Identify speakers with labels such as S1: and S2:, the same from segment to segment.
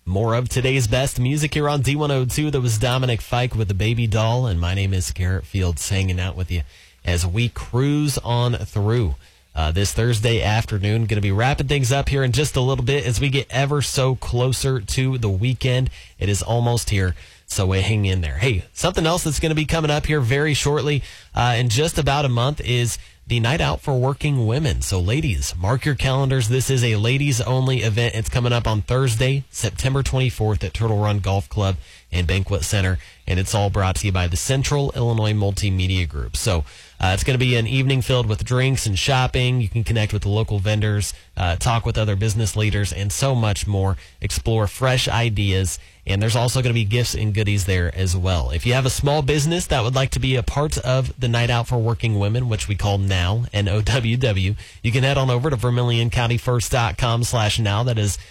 S1: More of today's best music here on D102. That was Dominic Fike with the Baby Doll, and my name is Garrett Fields, hanging out with you as we cruise on through this Thursday afternoon. Going to be wrapping things up here in just a little bit as we get ever so closer to the weekend. It is almost here, so hang in there. Hey, something else that's going to be coming up here very shortly in just about a month is the Night Out for Working Women. So ladies, mark your calendars. This is a ladies-only event. It's coming up on Thursday, September 24th at Turtle Run Golf Club and Banquet Center, and it's all brought to you by the Central Illinois Multimedia Group. So it's going to be an evening filled with drinks and shopping. You can connect with the local vendors, talk with other business leaders, and so much more. Explore fresh ideas, and there's also going to be gifts and goodies there as well. If you have a small business that would like to be a part of the Night Out for Working Women, which we call NOW, N-O-W-W, you can head on over to VermilionCountyFirst.com/now. That is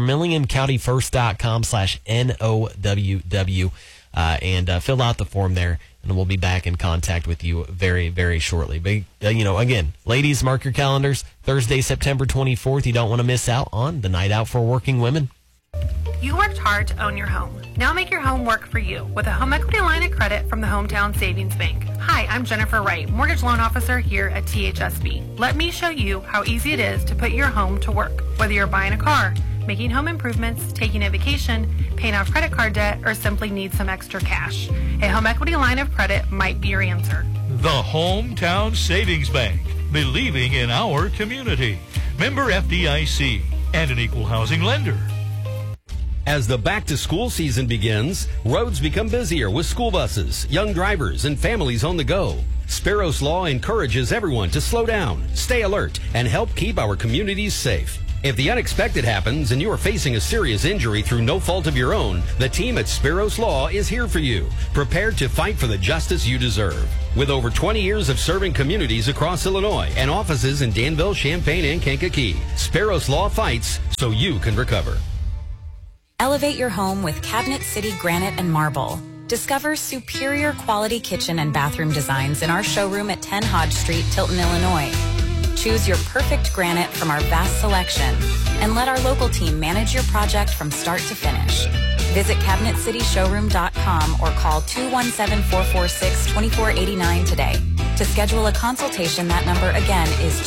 S1: VermilionCountyFirst.com/NOWW. And fill out the form there, and we'll be back in contact with you very, very shortly. But, again, ladies, mark your calendars. Thursday, September 24th. You don't want to miss out on the Night Out for Working Women.
S2: You worked hard to own your home. Now make your home work for you with a home equity line of credit from the Hometown Savings Bank. Hi, I'm Jennifer Wright, mortgage loan officer here at THSB. Let me show you how easy it is to put your home to work. Whether you're buying a car, making home improvements, taking a vacation, paying off credit card debt, or simply need some extra cash, a home equity line of credit might be your answer.
S3: The Hometown Savings Bank, believing in our community. Member FDIC and an equal housing lender.
S4: As the back-to-school season begins, roads become busier with school buses, young drivers, and families on the go. Sparrows Law encourages everyone to slow down, stay alert, and help keep our communities safe. If the unexpected happens and you are facing a serious injury through no fault of your own, the team at Sparrows Law is here for you, prepared to fight for the justice you deserve. With over 20 years of serving communities across Illinois and offices in Danville, Champaign, and Kankakee, Sparrows Law fights so you can recover.
S5: Elevate your home with Cabinet City Granite and Marble. Discover superior quality kitchen and bathroom designs in our showroom at 10 Hodge Street, Tilton, Illinois. Choose your perfect granite from our vast selection and let our local team manage your project from start to finish. Visit CabinetCityShowroom.com or call 217-446-2489 today. To schedule a consultation, that number again is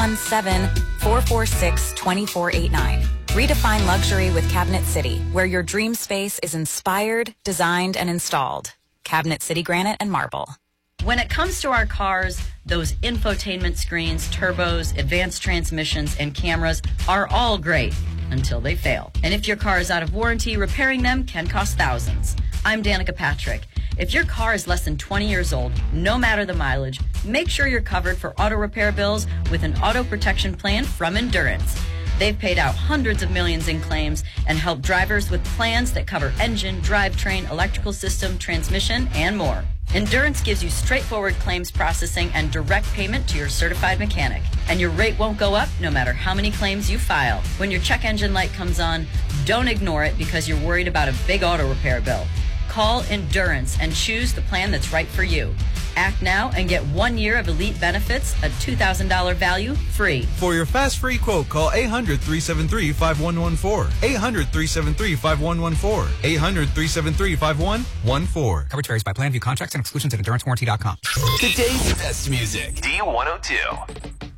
S5: 217-446-2489. Redefine luxury with Cabinet City, where your dream space is inspired, designed, and installed. Cabinet City Granite and Marble.
S6: When it comes to our cars, those infotainment screens, turbos, advanced transmissions, and cameras are all great until they fail. And if your car is out of warranty, repairing them can cost thousands. I'm Danica Patrick. If your car is less than 20 years old, no matter the mileage, make sure you're covered for auto repair bills with an auto protection plan from Endurance. They've paid out hundreds of millions in claims and helped drivers with plans that cover engine, drivetrain, electrical system, transmission, and more. Endurance gives you straightforward claims processing and direct payment to your certified mechanic. And your rate won't go up no matter how many claims you file. When your check engine light comes on, don't ignore it because you're worried about a big auto repair bill. Call Endurance and choose the plan that's right for you. Act now and get 1 year of elite benefits, a $2,000 value, free.
S7: For your fast free quote, call 800-373-5114. 800-373-5114. 800-373-5114.
S8: Coverage varies by plan. View contracts and exclusions at EnduranceWarranty.com.
S9: Today's best music. D102.